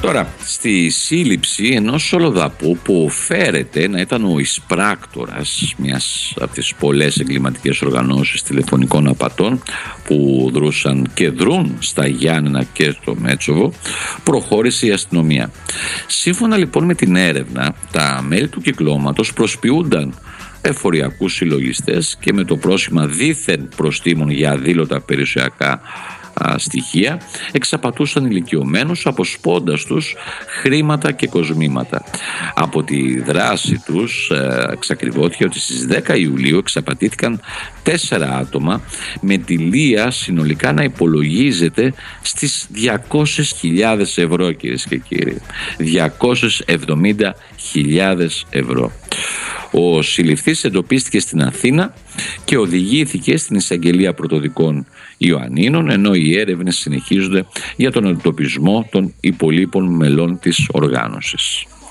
Τώρα, στη σύλληψη ενός Ολοδαπού που φέρεται να ήταν ο εισπράκτορας μιας από τις πολλές εγκληματικές οργανώσεις τηλεφωνικών απατών που δρούσαν και δρούν στα Γιάννενα και στο Μέτσοβο, προχώρησε η αστυνομία. Σύμφωνα λοιπόν με την έρευνα, τα μέλη του κυκλώματος προσποιούνταν εφοριακούς συλλογιστές και με το πρόσχημα δήθεν προστίμων για αδήλωτα περιουσιακά στοιχεία εξαπατούσαν ηλικιωμένους αποσπώντας τους χρήματα και κοσμήματα. Από τη δράση τους εξακριβώθηκε ότι στις 10 Ιουλίου εξαπατήθηκαν 4 άτομα με τη λία συνολικά να υπολογίζεται στις 200.000 ευρώ, κυρίες και κύριοι. 270.000 ευρώ. Ο συλληφθής εντοπίστηκε στην Αθήνα και οδηγήθηκε στην εισαγγελία πρωτοδικών Ιωαννίνων, ενώ οι έρευνες συνεχίζονται για τον εντοπισμό των υπολείπων μελών της οργάνωσης.